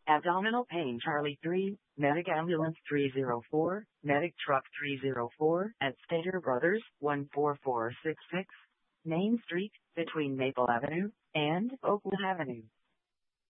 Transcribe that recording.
Abdominal pain Charlie 3, Medic Ambulance 304, Medic Truck 304 at Stater Brothers 14466, Main Street, between Maple Avenue and Oakwood Avenue.